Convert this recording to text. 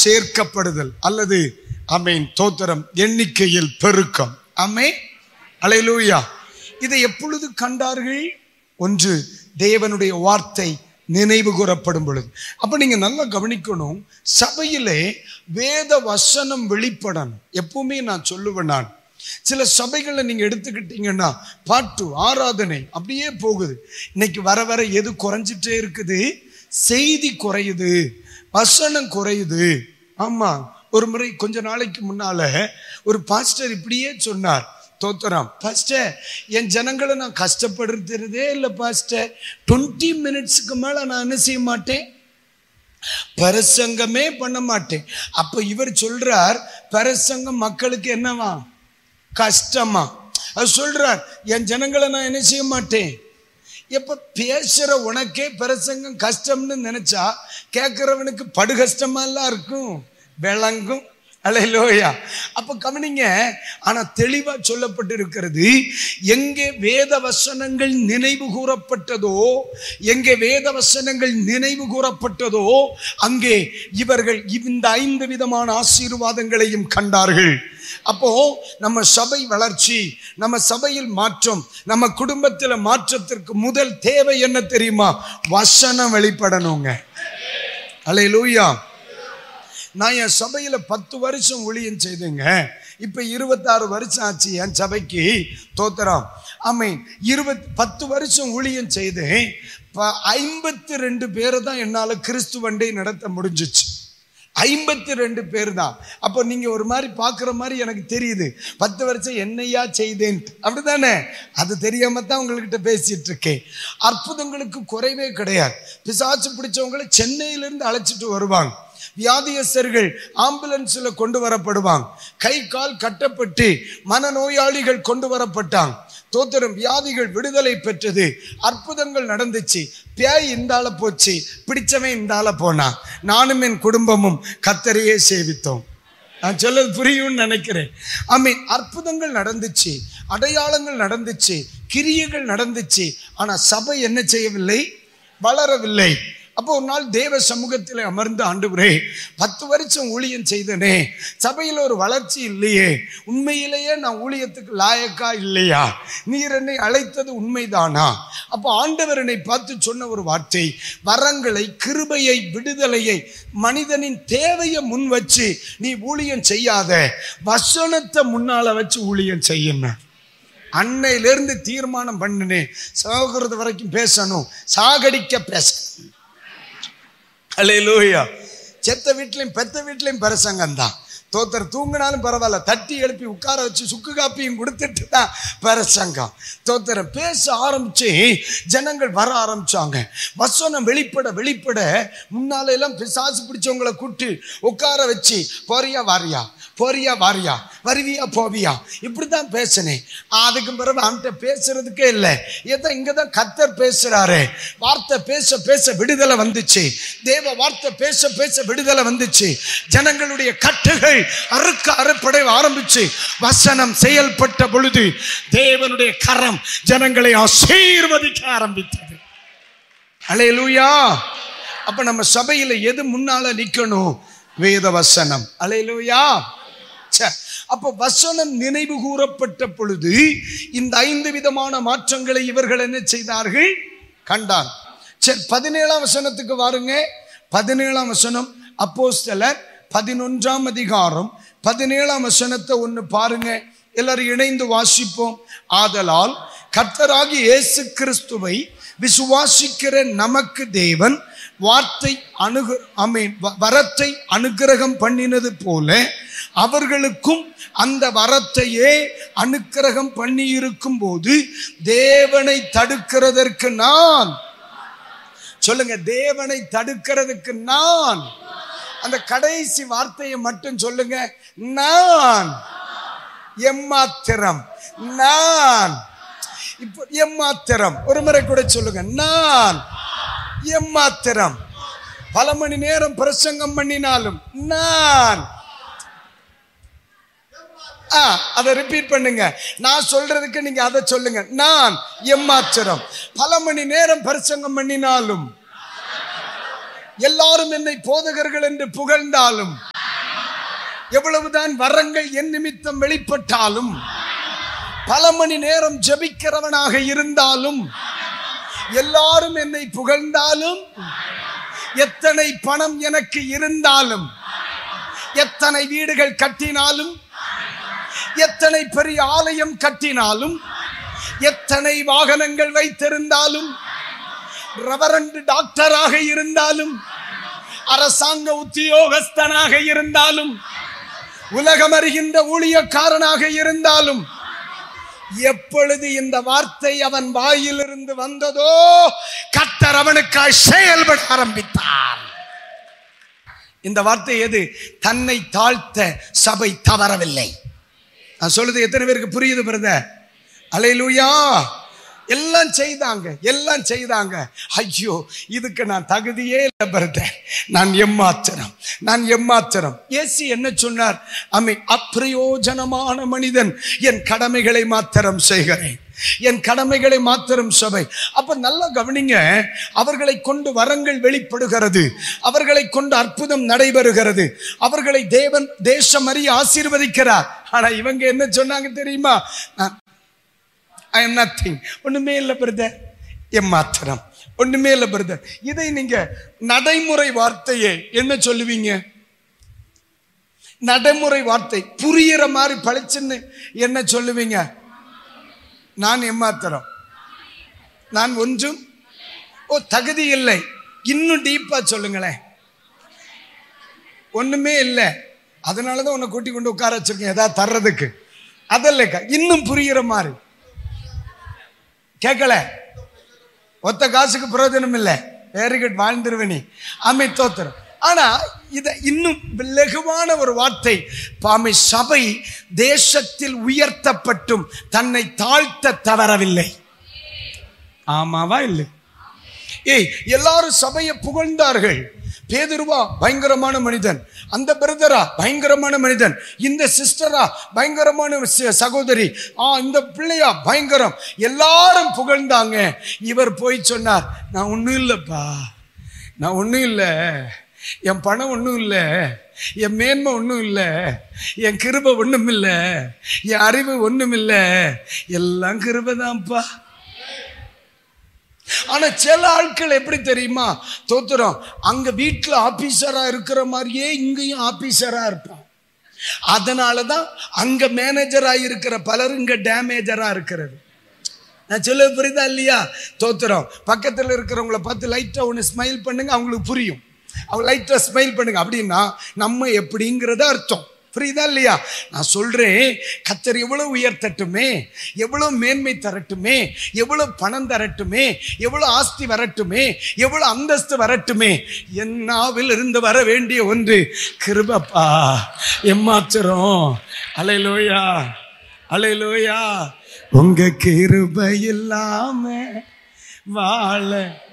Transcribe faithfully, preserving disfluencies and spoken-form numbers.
சேர்க்கப்படுதல் அல்லது ஆமென் தோத்திரம் எண்ணிக்கையில் பெருக்கம். ஆமென் அல்லேலூயா. இதை எப்பொழுது கண்டார்கள்? ஒன்று, தேவனுடைய வார்த்தை நினைவு கூறப்படும் பொழுது. அப்ப நீங்க நல்லா கவனிக்கணும், சபையிலே வேத வசனம் வெளிப்படணும். எப்பவுமே நான் சொல்லுவேன், நான் சில சபைகளை நீங்க எடுத்துக்கிட்டீங்கன்னா பாட்டு ஆராதனை அப்படியே போகுது. இன்னைக்கு வர வர எது குறைஞ்சிட்டே இருக்குது? செய்தி குறையுது, வசனம் குறையுது. ஆமா, ஒரு முறை கொஞ்ச நாளைக்கு முன்னால ஒரு பாஸ்டர் இப்படியே சொன்னார், தோத்திரம் பாஸ்டர், என் ஜனங்களை நான் கஷ்டப்படுறதே இல்லை பாஸ்டர், டுவெண்ட்டி மினிட்ஸுக்கு மேல நான் என்ன செய்ய மாட்டேன், பிரசங்கமே பண்ண மாட்டேன். அப்ப இவர் சொல்றார், பிரசங்கம் மக்களுக்கு என்னவா, கஷ்டமா? அது சொல்றார், என் ஜனங்களை நான் என்ன செய்ய மாட்டேன். எப்ப பேசுற உனக்கே பிரசங்கம் கஷ்டம்னு நினைச்சா கேட்கிறவனுக்கு படு கஷ்டமா எல்லாம் இருக்கும், விளங்கும். அல்லேலூயா. அப்ப கவனிங்க, ஆனா தெளிவா சொல்லப்பட்டு இருக்கிறது, எங்கே வேத வசனங்கள் நினைவு கூறப்பட்டதோ, எங்கே வேத வசனங்கள் நினைவு கூறப்பட்டதோ அங்கே இவர்கள் இந்த ஐந்து விதமான ஆசீர்வாதங்களையும் கண்டார்கள். அப்போ நம்ம சபை வளர்ச்சி, நம்ம சபையில் மாற்றம், நம்ம குடும்பத்தில் மாற்றத்திற்கு முதல் தேவை என்ன தெரியுமா? வசனம் வெளிப்படணுங்க. அல்லேலூயா. நான் என் சபையில பத்து வருஷம் ஊழியம் செய்தேங்க. இப்ப இருபத்தாறு வருஷம் ஆச்சு என் சபைக்கு, தோத்திரம். ஆமென். இருபத் பத்து வருஷம் ஊழியம் செய்தேன். ஐம்பத்தி ரெண்டு பேரை தான் என்னால கிறிஸ்துவண்டை நடத்த முடிஞ்சிச்சு. ஐம்பத்தி ரெண்டு பேர் தான். அப்போ நீங்க ஒரு மாதிரி பாக்குற மாதிரி எனக்கு தெரியுது, பத்து வருஷம் என்னையா செய்தேன், அப்படித்தானே? அது தெரியாம தான் உங்ககிட்ட பேசிட்டு இருக்கேன். அற்புதங்களுக்கு குறைவே கிடையாது. பிசாசு பிடிச்சவங்களை சென்னையிலிருந்து அழைச்சிட்டு வருவாங்க. வியாதியஸ்தர்கள் ஆம்புலன்ஸ்ல கொண்டு வரப்படுவாங்க. கை கால் கட்டப்பட்டு மனநோயாளிகள் கொண்டு வரப்பட்டாங்க. தோத்திரம், வியாதிகள் விடுதலை பெற்றது, அற்புதங்கள் நடந்துச்சு. பேய் இந்தால போச்சு, பிடிச்சவன் இந்தால போனா. நானும் என் குடும்பமும் கர்த்தரையே சேவித்தோம். நான் சொல்ல புரியும்னு நினைக்கிறேன். ஆமென். அற்புதங்கள் நடந்துச்சு, அடையாளங்கள் நடந்துச்சு, கிரியைகள் நடந்துச்சு. ஆனா சபை என்ன செய்யவில்லை? வளரவில்லை. அப்போ ஒரு நாள் தேவ சமூகத்தில் அமர்ந்து, ஆண்டவரே, பத்து வருஷம் ஊழியம் செய்தனே, சபையில் ஒரு வளர்ச்சி இல்லையே, உண்மையிலேயே நான் ஊழியத்துக்கு லாயக்கா இல்லையா? நீர் என்னை அழைத்தது உண்மைதானா? அப்போ ஆண்டவர் என்னை பார்த்து சொன்ன ஒரு வார்த்தை, வரங்களை, கிருபையை, விடுதலையை, மனிதனின் தேவையை முன் வச்சு நீ ஊழியம் செய்யாத, வசனத்தை முன்னால வச்சு ஊழியம் செய்யணும். அன்னையிலிருந்து தீர்மானம் பண்ணினேன், சாகிறது வரைக்கும் பேசணும், சாகடிக்க பேசணும். அல்லேலூயா. செத்த வீட்லையும் பெத்த வீட்லையும் பிரசங்கம் தான். தோத்தர் தூங்கினாலும் பரவாயில்ல, தட்டி எழுப்பி உட்கார வச்சு சுக்கு காப்பியும் கொடுத்துட்டு தான் பிரசங்கம். தோத்தரை பேச ஆரம்பிச்சு ஜனங்கள் வர ஆரம்பிச்சாங்க. வசனம் வெளிப்பட வெளிப்பட முன்னால எல்லாம் பிசாசு பிடிச்சவங்களை கூட்டு உட்கார வச்சு, போறியா வாரியா, போறியா வாரியா, வருவியா போவியா, இப்படிதான் பேசினேன். அதுக்கு பிறகு அவன்கிட்ட பேசுறதுக்கே இல்லை. ஏதோ இங்கதான் கர்த்தர் பேசுறாரு. வார்த்தை பேச பேச விடுதலை வந்துச்சு. தேவ வார்த்தை பேச பேச விடுதலை வந்துச்சு. ஜனங்களுடைய கட்டுகள் அறுக்க அறுப்படை ஆரம்பிச்சு வசனம் செயல்பட்ட பொழுது தேவனுடைய கரம் ஜனங்களை ஆசீர்வதிக்க ஆரம்பித்தது. அல்லேலூயா. அப்ப நம்ம சபையில எது முன்னால நிக்கணும்? வேத வசனம். அல்லேலூயா. அப்ப வசனம் நினைவு கூறப்பட்ட பொழுது இந்த ஐந்து விதமான மாற்றங்களை இவர்கள் என்ன செய்தார்கள்? கண்டார். சரி, பதினேழாம் வசனத்துக்கு வாருங்க. பதினேழாம் வசனம் அப்போஸ்தலர் பதினொன்றாம் அதிகாரம் பதினேழாம் வசனத்தை ஒன்னு பாருங்க. எல்லாரும் இணைந்து வாசிப்போம். ஆதலால் கர்த்தராகிய இயேசு கிறிஸ்துவை விசுவாசிக்கிற நமக்கு தேவன் வார்த்தை அனுகு ஆமென் வரத்தை அனுக்கிரகம் பண்ணினது போல அவர்களுக்கும் அந்த வரத்தையே அனுக்கிரகம் பண்ணி இருக்கும் போது தேவனை தடுக்கிறதற்கு நான், சொல்லுங்க, தேவனை தடுக்கிறதுக்கு நான், அந்த கடைசி வார்த்தையை மட்டும் சொல்லுங்க, நான். எம்மாத்திரம், நான். இப்போ எம்மாத்திரம் ஒரு முறை கூட சொல்லுங்க, நான் எம்மாத்திரம். பல மணி நேரம் பிரசங்கம் பண்ணினாலும் நான். அதை ரிப்பீட் பண்ணுங்க. நான் சொல்றதுக்கு நீங்க அதை சொல்லுங்க, நான் எம்மாத்திரம். பல மணி நேரம் பிரசங்கம் பண்ணினாலும் எல்லாரும் என்னை போதகர்கள் என்று புகழ்ந்தாலும், எவ்வளவுதான் வரங்கள் என் நிமித்தம் வெளிப்பட்டாலும், பல மணி நேரம் ஜெபிக்கிறவனாக இருந்தாலும், எல்லாரும் என்னை புகழ்ந்தாலும், எத்தனை பணம் எனக்கு இருந்தாலும், எத்தனை வீடுகள் கட்டினாலும், எத்தனை பெரிய ஆலயம் கட்டினாலும், எத்தனை வாகனங்கள் வைத்திருந்தாலும், ரெவரண்ட் டாக்டராக இருந்தாலும், அரசாங்க உத்தியோகஸ்தனாக இருந்தாலும், உலகம் அறிகின்ற ஊழியக்காரனாக இருந்தாலும், எப்பொழுது இந்த வார்த்தை அவன் வாயிலிருந்து வந்ததோ கர்த்தர் அவனுக்காய் செயல்பட ஆரம்பித்தார். இந்த வார்த்தை எது? தன்னை தாழ்த்த சபை தவறவில்லை. நான் சொல்றது எத்தனை பேருக்கு புரியுது பிரதர்? அல்லேலூயா. எல்லாம் செய்தாங்க, எல்லாம் செய்தாங்க. ஐயோ, இதுக்கு நான் தகுதியே இல்லை பிரதர், நான் எம்மாத்திரம், நான் எம்மாத்திரம். இயேசு என்ன சொன்னார்? அமை அப்பிரயோஜனமான மனிதன், என் கடமைகளை மாத்திரம் செய்கிறேன், என் கடமைகளை மாத்திரம் சபை. அப்ப நல்லா கவனிங்க, அவர்களை கொண்டு வரங்கள் வெளிப்படுகிறது, அவர்களை கொண்டு அற்புதம் நடைபெறுகிறது, அவர்களை தேவன் தேசம் அறிய ஆசீர்வதிக்கிறார். ஆனா இவங்க என்ன சொன்னாங்க தெரியுமா? ஐ எம் நத்திங், ஒண்ணுமே இல்லை பிரதர், எம்மாத்திரம், ஒண்ணுமே இல்லை பிரதர். இதை நீங்க நடைமுறை வார்த்தையே என்ன சொல்லுவீங்க? நடைமுறை வார்த்தை புரியுற மாதிரி பழிச்சுன்னு என்ன சொல்லுவீங்க? நான் எம்மாத்திரம், நான் ஒன்றும் ஓ தகுதி இல்லை. இன்னும் டீப்பா சொல்லுங்களேன். ஒண்ணுமே இல்லை, அதனாலதான் உன்னை கூட்டி கொண்டு உட்கார வச்சிருக்கேன் ஏதாவது தர்றதுக்கு. அதல்ல, இன்னும் புரியுற மாதிரி. கேட்கல, ஒத்த காசுக்கு பிரயோஜனம் இல்லை, வெரி குட், வாழ்ந்துருவனி, அமை தோத்திரம். ஆனா இத இன்னும் லகுவான ஒரு வார்த்தை, பாமை சபை தேசத்தில் உயர்த்தப்பட்டும் தன்னை தாழ்த்த தவறவில்லை. ஆமாவா இல்லை? ஏய், எல்லாரும் சபையை புகழ்ந்தார்கள். பேதுருவா பயங்கரமான மனிதன், அந்த பிரதரா பயங்கரமான மனிதன், இந்த சிஸ்டரா பயங்கரமான சகோதரி, ஆ இந்த பிள்ளையா பயங்கரம், எல்லாரும் புகழ்ந்தாங்க. இவர் போய் சொன்னார், நான் ஒன்றும் இல்லைப்பா, நான் ஒன்றும் இல்லை, என் பணம் ஒன்றும் இல்லை, என் மேன்மை ஒன்றும் இல்லை, என் கிருபை ஒன்றும் இல்லை, என் அறிவு ஒன்றும் இல்லை, எல்லாம் கிருபை தான்ப்பா. ஆனா சில ஆட்கள் எப்படி தெரியுமா? தோத்துறோம், அங்க வீட்டுல ஆபீசரா இருக்கிற மாதிரியே இங்கேயும் ஆபீசரா இருப்பான். அதனாலதான் அங்க மேனேஜரா இருக்கிற பலர் இங்க டேமேஜரா இருக்கிறது. நான் சொல்ல புரியுதா இல்லையா? தோத்துறோம், பக்கத்துல இருக்கிறவங்கள பார்த்து லைட்டா ஒண்ணு ஸ்மைல் பண்ணுங்க, அவங்களுக்கு புரியும். அவங்க லைட்டா ஸ்மைல் பண்ணுங்க அப்படின்னா நம்ம எப்படிங்கிறத அர்த்தம். புரியுதா இல்லையா? நான் சொல்றேன், கர்த்தர் எவ்வளவு உயர்த்தட்டுமே, எவ்வளவு மேன்மை தரட்டுமே, எவ்வளவு பணம் தரட்டுமே, எவ்வளவு ஆஸ்தி வரட்டுமே, எவ்வளவு அந்தஸ்து வரட்டுமே, என் நாவில் இருந்து வர வேண்டிய ஒன்று கிருபப்பா, எம்மாத்திரம். அல்லேலூயா, அல்லேலூயா. உங்க கிருபை இல்லாம வாழ